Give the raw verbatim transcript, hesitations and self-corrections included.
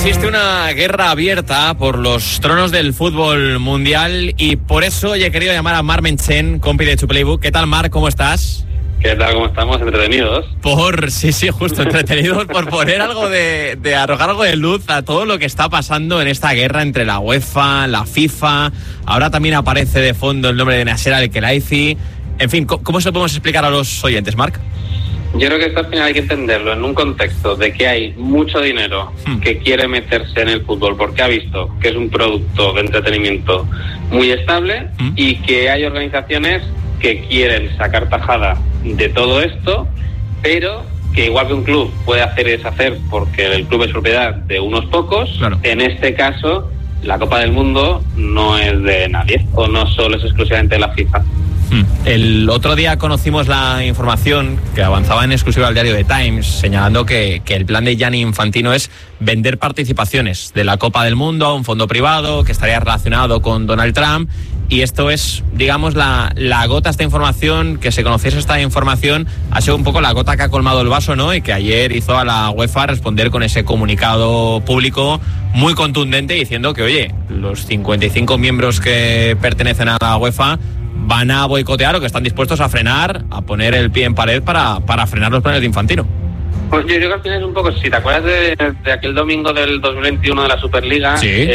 Existe una guerra abierta por los tronos del fútbol mundial y por eso he querido llamar a Marc Menchen, compi de To Playbook. ¿Qué tal, Marc? ¿Cómo estás? ¿Qué tal? ¿Cómo estamos? ¿Entretenidos? Por, sí, sí, justo, entretenidos por poner algo de, de arrojar algo de luz a todo lo que está pasando en esta guerra entre la UEFA, la FIFA. Ahora también aparece de fondo el nombre de Nasser Al-Khelaifi. En fin, ¿cómo se lo podemos explicar a los oyentes, Marc? Yo creo que esto al final hay que entenderlo en un contexto de que hay mucho dinero hmm. que quiere meterse en el fútbol porque ha visto que es un producto de entretenimiento muy estable hmm. y que hay organizaciones que quieren sacar tajada de todo esto, pero que igual que un club puede hacer es hacer porque el club es propiedad de unos pocos, claro. En este caso la Copa del Mundo no es de nadie o no solo es exclusivamente de la FIFA. El otro día conocimos la información que avanzaba en exclusiva al diario The Times, señalando que, que el plan de Gianni Infantino es vender participaciones de la Copa del Mundo a un fondo privado que estaría relacionado con Donald Trump. Y esto es, digamos, la, la gota, esta información, que se conociese esta información, ha sido un poco la gota que ha colmado el vaso, ¿no? Y que ayer hizo a la UEFA responder con ese comunicado público muy contundente diciendo que, oye, los cincuenta y cinco miembros que pertenecen a la UEFA van a boicotear o que están dispuestos a frenar, a poner el pie en pared para, para frenar los planes de Infantino. Pues yo creo que al final es un poco, si te acuerdas de, de aquel domingo del dos mil veintiuno de la Superliga, sí. eh,